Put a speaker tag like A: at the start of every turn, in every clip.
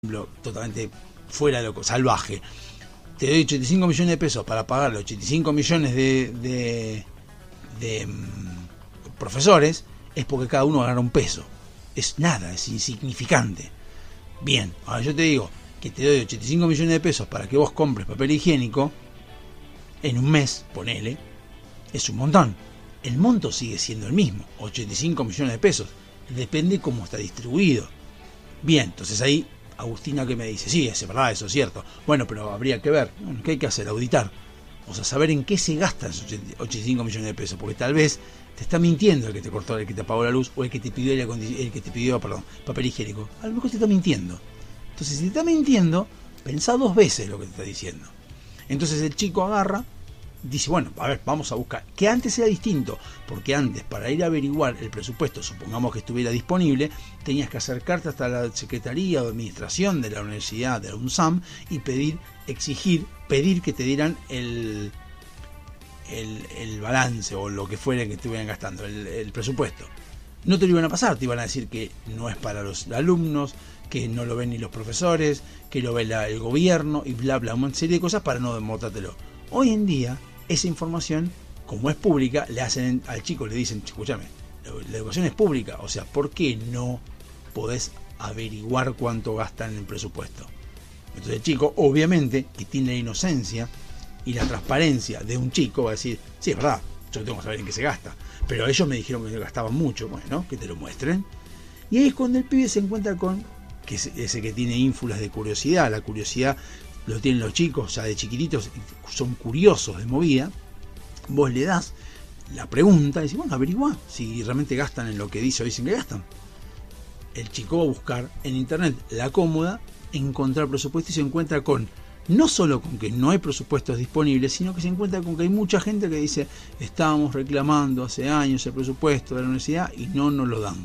A: totalmente fuera de lo salvaje. Te doy 85 millones de pesos para pagar los 85 millones de profesores, es porque cada uno ganará un peso. Es nada, es insignificante. Bien, ahora yo te digo que te doy 85 millones de pesos para que vos compres papel higiénico en un mes, ponele, es un montón. El monto sigue siendo el mismo, 85 millones de pesos. Depende cómo está distribuido. Bien, entonces ahí Agustina que me dice, sí, es verdad, eso es cierto. Bueno, pero habría que ver, ¿qué hay que hacer? Auditar. O sea, saber en qué se gastan esos 85 millones de pesos, porque tal vez te está mintiendo el que te cortó, el que te apagó la luz, o el que te pidió, papel higiénico. A lo mejor te está mintiendo. Entonces, si te está mintiendo, pensá dos veces lo que te está diciendo. Entonces el chico agarra, dice, bueno, a ver, vamos a buscar. Que antes era distinto, porque antes, para ir a averiguar el presupuesto, supongamos que estuviera disponible, tenías que acercarte hasta la Secretaría de Administración de la Universidad, de la UNSAM, y pedir que te dieran el balance o lo que fuera que estuvieran gastando, el presupuesto. No te lo iban a pasar, te iban a decir que no es para los alumnos, que no lo ven ni los profesores, que lo ve el gobierno y bla bla, una serie de cosas para no demostrártelo. Hoy en día, esa información, como es pública, le hacen al chico, le dicen, escúchame, la educación es pública, o sea, ¿por qué no podés averiguar cuánto gastan en el presupuesto? Entonces el chico, obviamente, que tiene la inocencia y la transparencia de un chico, va a decir, sí, es verdad, yo tengo que saber en qué se gasta, pero ellos me dijeron que gastaban mucho, bueno, que te lo muestren. Y ahí es cuando el pibe se encuentra con, que ese que tiene ínfulas de curiosidad, la curiosidad lo tienen los chicos, ya de chiquititos, son curiosos de movida, vos le das la pregunta y decís, bueno, averiguá si realmente gastan en lo que dice o dicen que gastan. El chico va a buscar en internet la cómoda, encontrar presupuesto y se encuentra con, no solo con que no hay presupuestos disponibles, sino que se encuentra con que hay mucha gente que dice, estábamos reclamando hace años el presupuesto de la universidad y no nos lo dan.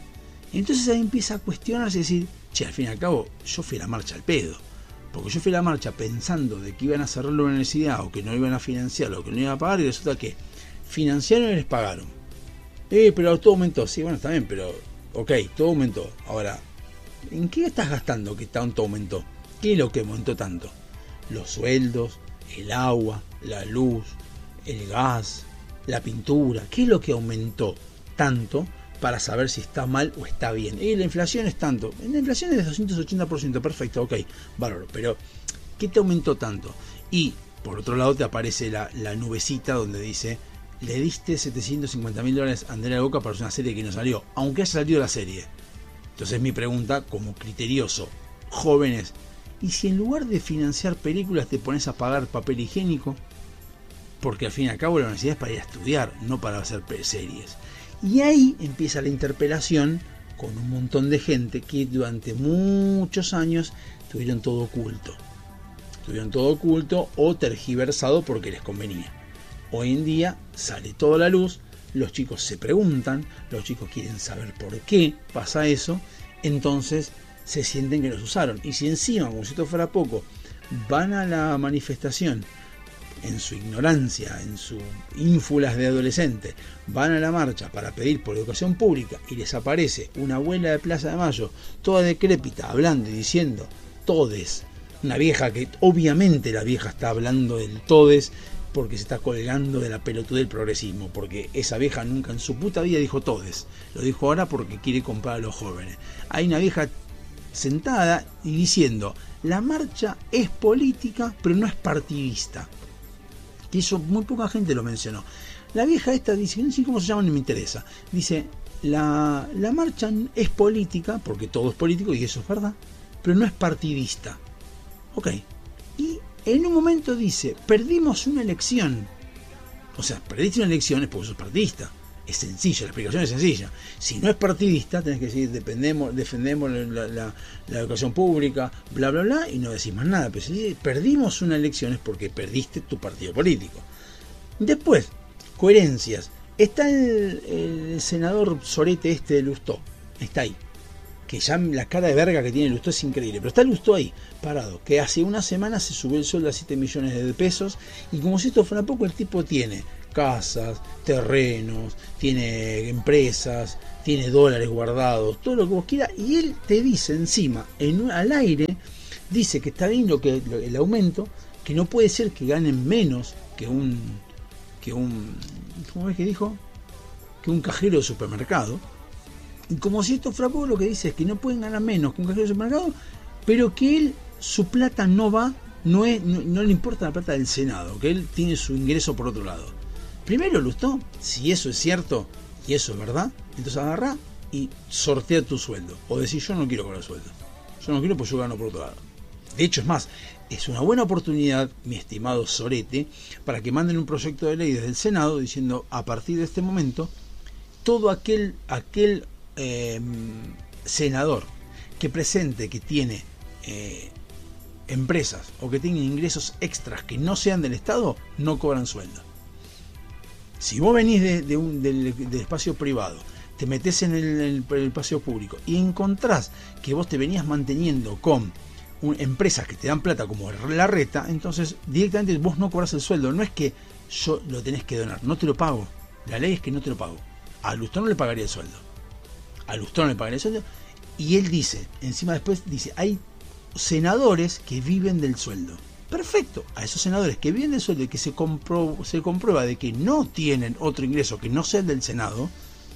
A: Y entonces ahí empieza a cuestionarse y decir, che, al fin y al cabo, yo fui a la marcha al pedo. Porque yo fui a la marcha pensando de que iban a cerrar la universidad o que no iban a financiar o que no iban a pagar y resulta que financiaron y les pagaron. Pero todo aumentó. Sí, bueno, está bien, pero ok, todo aumentó. Ahora, ¿en qué estás gastando que tanto aumentó? ¿Qué es lo que aumentó tanto? Los sueldos, el agua, la luz, el gas, la pintura. ¿Qué es lo que aumentó tanto para saber si está mal o está bien? Y la inflación es tanto. La inflación es de 280%, perfecto, ok, bárbaro. Pero, ¿qué te aumentó tanto? Y, por otro lado, te aparece la nubecita donde dice, le diste $750.000 a Andrea Boca para una serie que no salió, aunque haya salido la serie. Entonces mi pregunta, como criterioso, jóvenes, ¿y si en lugar de financiar películas te pones a pagar papel higiénico? Porque al fin y al cabo la universidad es para ir a estudiar, no para hacer series. Y ahí empieza la interpelación con un montón de gente que durante muchos años tuvieron todo oculto. Tuvieron todo oculto o tergiversado porque les convenía. Hoy en día sale toda la luz, los chicos se preguntan, los chicos quieren saber por qué pasa eso, entonces se sienten que los usaron. Y si encima, como si esto fuera poco, van a la manifestación en su ignorancia, en sus ínfulas de adolescente, van a la marcha para pedir por educación pública y les aparece una abuela de Plaza de Mayo, toda decrépita, hablando y diciendo todes, una vieja que obviamente la vieja está hablando del todes porque se está colgando de la pelotudez del progresismo, porque esa vieja nunca en su puta vida dijo todes, lo dijo ahora porque quiere comprar a los jóvenes. Hay una vieja sentada y diciendo, la marcha es política pero no es partidista. Que eso muy poca gente lo mencionó. La vieja esta dice, no sé cómo se llama, ni me interesa. Dice, la marcha es política, porque todo es político, y eso es verdad, pero no es partidista. Ok. Y en un momento dice, perdimos una elección. O sea, perdiste una elección es porque sos partidista. Es sencilla, la explicación es sencilla. Si no es partidista, tenés que decir, defendemos la educación pública, bla, bla, bla, y no decís más nada. Pero si perdimos una elección es porque perdiste tu partido político. Después, coherencias. Está el senador Sorete de Lustó. Está ahí. que ya la cara de verga que tiene Lustó es increíble, pero está Lustó ahí, parado, que hace una semana se subió el sueldo a 7 millones de pesos, y como si esto fuera poco, el tipo tiene casas, terrenos, tiene empresas, tiene dólares guardados, todo lo que vos quieras, y él te dice encima, al aire, dice que está bien el aumento, que no puede ser que ganen menos que un ¿cómo es que dijo? Que un cajero de supermercado. Y como si esto fuera poco, lo que dice es que no pueden ganar menos que un cajero de supermercado, pero que él, su plata no va, no le importa la plata del Senado, que él tiene su ingreso por otro lado. Primero, Lustó, si eso es cierto y eso es verdad, entonces agarrá y sortea tu sueldo. O decir, yo no quiero cobrar sueldo. Yo no quiero, pues yo gano por otro lado. De hecho, es más, es una buena oportunidad, mi estimado Sorete, para que manden un proyecto de ley desde el Senado diciendo, a partir de este momento, todo aquel senador que presente que tiene empresas o que tiene ingresos extras que no sean del Estado, no cobran sueldo. Si vos venís del espacio privado, te metés en el espacio público y encontrás que vos te venías manteniendo con empresas que te dan plata como la Reta, entonces directamente vos no cobras el sueldo. No es que yo lo tenés que donar, no te lo pago. La ley es que no te lo pago. A Lustó no le pagaría el sueldo. A Lustó no le pagaría el sueldo. Y él dice, encima después dice, hay senadores que viven del sueldo. Perfecto, a esos senadores que viven del sueldo y que se comprueba de que no tienen otro ingreso que no sea el del Senado,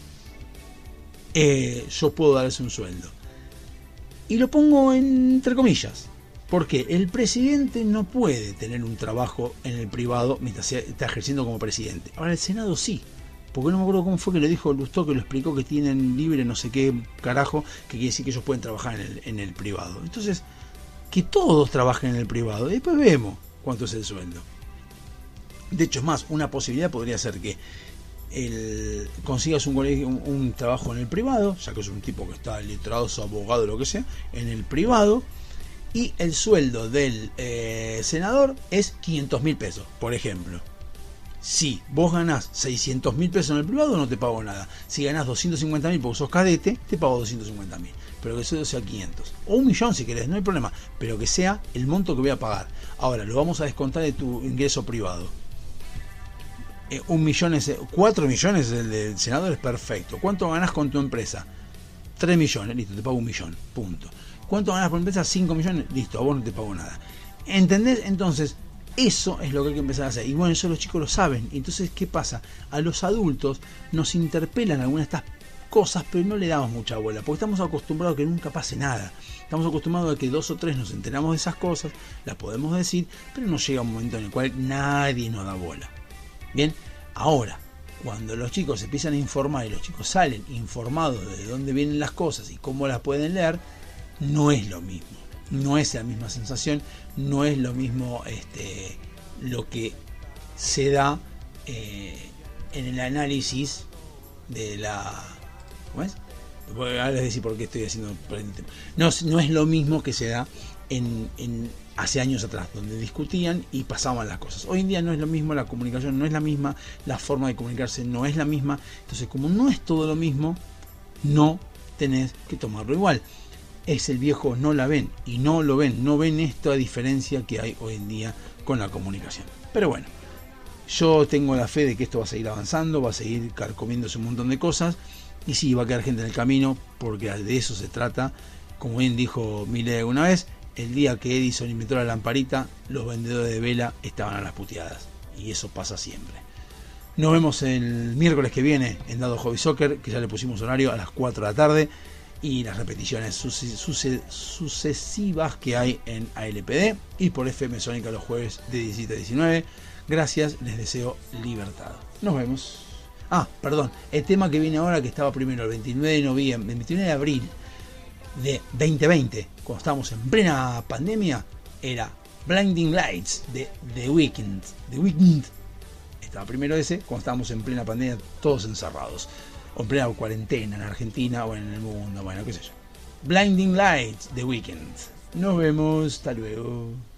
A: yo puedo darles un sueldo. Y lo pongo entre comillas, porque el presidente no puede tener un trabajo en el privado mientras está ejerciendo como presidente. Ahora el Senado sí, porque no me acuerdo cómo fue que lo dijo Lustó, que lo explicó, que tienen libre no sé qué carajo, que quiere decir que ellos pueden trabajar en el privado. Entonces, que todos trabajen en el privado y después vemos cuánto es el sueldo. De hecho, es más, una posibilidad podría ser que consigas un trabajo en el privado, ya que es un tipo que está letrado, abogado, lo que sea, en el privado, y el sueldo del senador es 500.000 pesos, por ejemplo. Si vos ganás 600.000 pesos en el privado, no te pago nada. Si ganás 250.000 porque sos cadete, te pago 250.000. Pero que el sueldo sea 500. O 1.000.000 si querés, no hay problema. Pero que sea el monto que voy a pagar. Ahora, lo vamos a descontar de tu ingreso privado. 4 millones el del senador es perfecto. ¿Cuánto ganás con tu empresa? 3 millones, listo, te pago 1.000.000, punto. ¿Cuánto ganás por empresa? 5 millones, listo, a vos no te pago nada. ¿Entendés? Entonces, eso es lo que hay que empezar a hacer. Y bueno, eso los chicos lo saben. Entonces, ¿qué pasa? A los adultos nos interpelan algunas de estas cosas, pero no le damos mucha bola, porque estamos acostumbrados a que nunca pase nada. Estamos acostumbrados a que 2 o 3 nos enteramos de esas cosas, las podemos decir, pero no llega un momento en el cual nadie nos da bola. Bien, ahora, cuando los chicos se empiezan a informar y los chicos salen informados de dónde vienen las cosas y cómo las pueden leer, no es lo mismo. No es la misma sensación, no es lo mismo lo que se da en el análisis de la... ¿Cómo es? Ahora les decir por qué estoy haciendo... No es lo mismo que se da en hace años atrás, donde discutían y pasaban las cosas. Hoy en día no es lo mismo, la comunicación no es la misma, la forma de comunicarse no es la misma. Entonces, como no es todo lo mismo, no tenés que tomarlo igual. Es el viejo no la ven y no lo ven, no ven esta diferencia que hay hoy en día con la comunicación. Pero bueno, yo tengo la fe de que esto va a seguir avanzando, va a seguir carcomiéndose un montón de cosas y sí, va a quedar gente en el camino porque de eso se trata. Como bien dijo Milei alguna vez, el día que Edison inventó la lamparita, los vendedores de vela estaban a las puteadas y eso pasa siempre. Nos vemos el miércoles que viene en Dado Hobby Soccer, que ya le pusimos horario a las 4 de la tarde. Y las repeticiones sucesivas que hay en ALPD y por FM Sónica los jueves de 17 a 19. Gracias, les deseo libertad. Nos vemos. Perdón, el tema que viene ahora, que estaba primero el 29 de noviembre, el 29 de abril de 2020, cuando estábamos en plena pandemia, era Blinding Lights de The Weeknd. The Weeknd. Estaba primero ese, cuando estábamos en plena pandemia, todos encerrados. O en plena cuarentena en Argentina o en el mundo, bueno, qué sé yo. Blinding Lights, The Weeknd. Nos vemos, hasta luego.